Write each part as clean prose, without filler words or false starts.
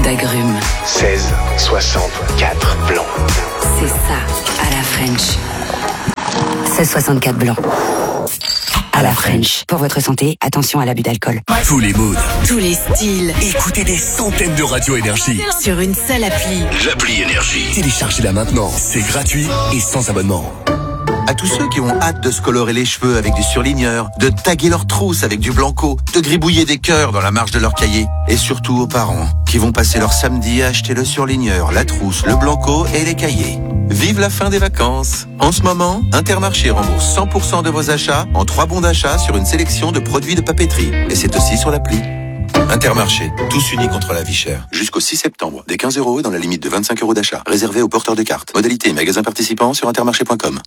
d'agrumes. 16, 64 blancs. C'est ça, à la French. 16,64 blanc. À la French. Pour votre santé, attention à l'abus d'alcool. Tous les moods. Tous les styles. Écoutez des centaines de radios Énergie. Sur une seule appli. L'appli Énergie. Téléchargez-la maintenant. C'est gratuit et sans abonnement. À tous ceux qui ont hâte de se colorer les cheveux avec du surligneur, de taguer leurs trousses avec du blanco, de gribouiller des cœurs dans la marge de leur cahier. Et surtout aux parents qui vont passer leur samedi à acheter le surligneur, la trousse, le blanco et les cahiers. Vive la fin des vacances. En ce moment, Intermarché rembourse 100% de vos achats en 3 bons d'achat sur une sélection de produits de papeterie. Et c'est aussi sur l'appli. Intermarché, tous unis contre la vie chère. Jusqu'au 6 septembre, des 15 € dans la limite de 25 € d'achat. Réservé aux porteurs de cartes. Modalité et magasins participants sur intermarché.com.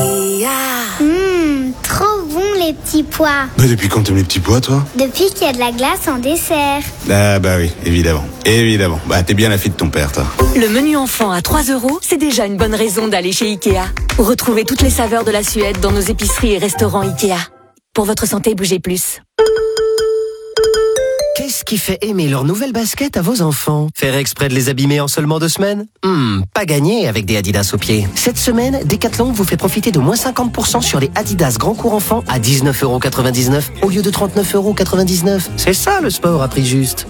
Trop bon les petits pois. Bah depuis quand t'aimes les petits pois, toi? Depuis qu'il y a de la glace en dessert. Ah bah oui, évidemment. Évidemment. Bah t'es bien la fille de ton père, toi. Le menu enfant à 3 €, c'est déjà une bonne raison d'aller chez Ikea. Retrouvez toutes les saveurs de la Suède dans nos épiceries et restaurants Ikea. Pour votre santé, bougez plus. Qu'est-ce qui fait aimer leurs nouvelles baskets à vos enfants? Faire exprès de les abîmer en seulement 2 semaines? Pas gagné avec des Adidas aux pieds. Cette semaine, Decathlon vous fait profiter de moins 50% sur les Adidas Grand Cours Enfants à 19,99 € au lieu de 39,99 €. C'est ça le sport à prix juste.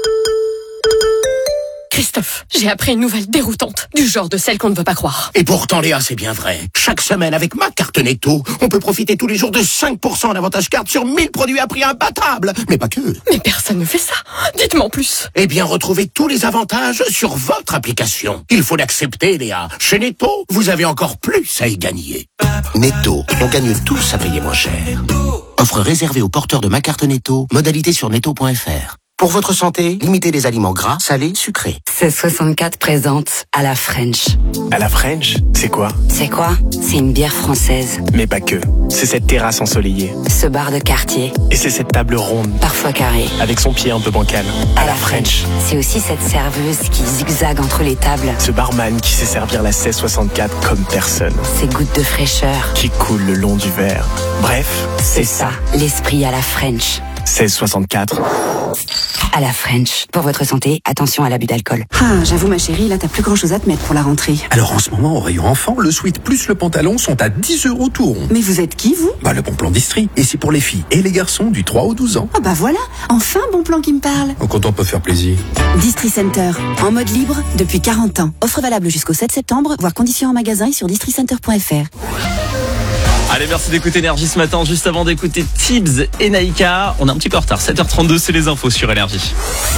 Christophe, j'ai appris une nouvelle déroutante, du genre de celle qu'on ne veut pas croire. Et pourtant, Léa, c'est bien vrai. Chaque semaine, avec ma carte Netto, on peut profiter tous les jours de 5% d'avantage carte sur 1000 produits à prix imbattable. Mais pas que. Mais personne ne fait ça. Dites-moi en plus. Eh bien, retrouvez tous les avantages sur votre application. Il faut l'accepter, Léa. Chez Netto, vous avez encore plus à y gagner. Netto, on gagne tous à payer moins cher. Offre réservée aux porteurs de ma carte Netto. Modalité sur netto.fr. Pour votre santé, limitez les aliments gras, salés, sucrés. 16,64 présente à la French. À la French, c'est quoi? C'est quoi? C'est une bière française. Mais pas que. C'est cette terrasse ensoleillée. Ce bar de quartier. Et c'est cette table ronde. Parfois carrée. Avec son pied un peu bancal. À la French. C'est aussi cette serveuse qui zigzague entre les tables. Ce barman qui sait servir la 16,64 comme personne. Ces gouttes de fraîcheur. Qui coulent le long du verre. Bref, c'est ça. L'esprit à la French. 16,64. À la French. Pour votre santé, attention à l'abus d'alcool. Ah, j'avoue ma chérie, là t'as plus grand chose à te mettre pour la rentrée. Alors en ce moment, au rayon enfant, le sweat plus le pantalon sont à 10 € tout rond. Mais vous êtes qui, vous? Bah le bon plan d'Istrie. Et c'est pour les filles et les garçons du 3 au 12 ans. Ah bah voilà, enfin bon plan qui me parle. Quand on peut faire plaisir. Distri Center, en mode libre depuis 40 ans. Offre valable jusqu'au 7 septembre, voire conditions en magasin et sur districenter.fr. Allez, merci d'écouter Énergie ce matin. Juste avant d'écouter Tibbs et Naïka, on est un petit peu en retard. 7h32, c'est les infos sur Énergie.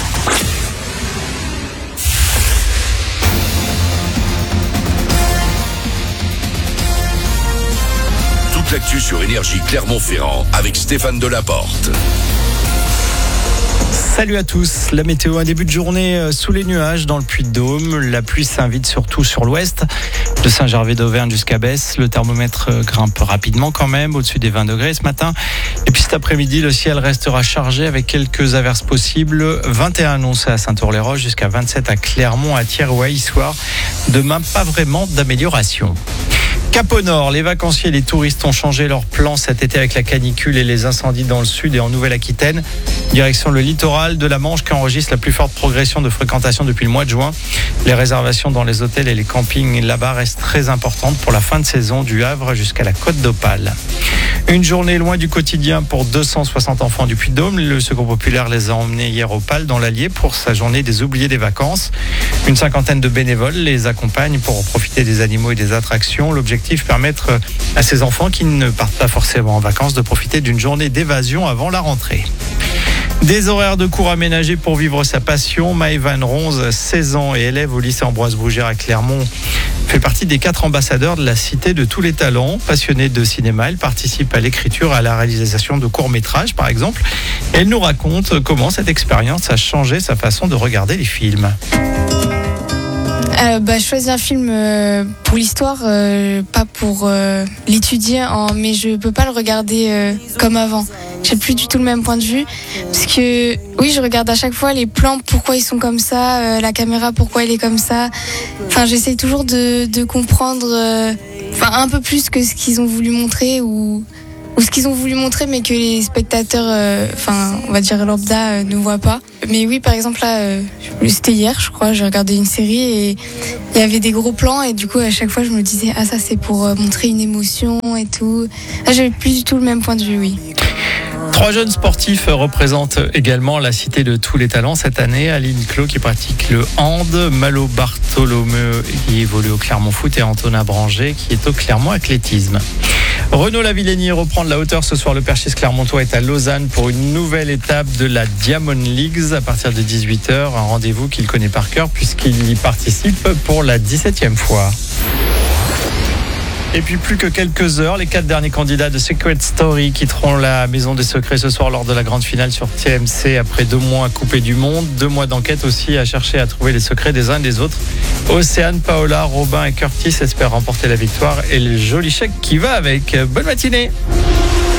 Toute l'actu sur Énergie Clermont-Ferrand avec Stéphane Delaporte. Salut à tous. La météo, un début de journée sous les nuages dans le Puy-de-Dôme. La pluie s'invite surtout sur l'ouest, de Saint-Gervais d'Auvergne jusqu'à Besse. Le thermomètre grimpe rapidement quand même, au-dessus des 20 degrés ce matin. Et puis cet après-midi, le ciel restera chargé avec quelques averses possibles. 21 annoncés à Saint-Ours-les-Roches, jusqu'à 27 à Clermont, à Thiers ou à Issoire. Demain, pas vraiment d'amélioration. Cap au nord, les vacanciers et les touristes ont changé leurs plans cet été avec la canicule et les incendies dans le sud et en Nouvelle-Aquitaine. Direction le littoral de la Manche qui enregistre la plus forte progression de fréquentation depuis le mois de juin. Les réservations dans les hôtels et les campings là-bas restent très importantes pour la fin de saison du Havre jusqu'à la Côte d'Opale. Une journée loin du quotidien pour 260 enfants du Puy-de-Dôme. Le Secours populaire les a emmenés hier au Pal dans l'Allier pour sa journée des oubliés des vacances. Une cinquantaine de bénévoles les accompagnent pour profiter des animaux et des attractions. L'objectif, permettre à ces enfants qui ne partent pas forcément en vacances de profiter d'une journée d'évasion avant la rentrée. Des horaires de cours aménagés pour vivre sa passion. Maëvan Ronze, 16 ans et élève au lycée Ambroise Bougère à Clermont, fait partie des 4 ambassadeurs de la Cité de tous les talents. Passionnée de cinéma, elle participe à l'écriture, à la réalisation de courts-métrages par exemple. Elle nous raconte comment cette expérience a changé sa façon de regarder les films. Choisir un film pour l'histoire, pas pour l'étudier, mais je peux pas le regarder comme avant. J'ai plus du tout le même point de vue parce que oui, je regarde à chaque fois les plans, pourquoi ils sont comme ça, la caméra pourquoi elle est comme ça. Enfin, j'essaie toujours de comprendre un peu plus que ce qu'ils ont voulu montrer ou ce qu'ils ont voulu montrer mais que les spectateurs on va dire lambda ne voient pas. Mais oui, par exemple, là, c'était hier, je crois, j'ai regardé une série et il y avait des gros plans et du coup, à chaque fois, je me disais, ah, ça, c'est pour montrer une émotion et tout. Là, j'avais plus du tout le même point de vue, oui. 3 jeunes sportifs représentent également la cité de tous les talents cette année. Aline Clot qui pratique le hand, Malo Bartholomeu qui évolue au Clermont Foot et Antonin Branger qui est au Clermont Athlétisme. Renaud Lavillenie reprend de la hauteur ce soir. Le Perchis Clermontois est à Lausanne pour une nouvelle étape de la Diamond Leagues à partir de 18h. Un rendez-vous qu'il connaît par cœur puisqu'il y participe pour la 17e fois. Et puis plus que quelques heures, les 4 derniers candidats de Secret Story quitteront la Maison des Secrets ce soir lors de la grande finale sur TMC après 2 mois coupés du monde. 2 mois d'enquête aussi à chercher à trouver les secrets des uns et des autres. Océane, Paola, Robin et Curtis espèrent remporter la victoire et le joli chèque qui va avec. Bonne matinée.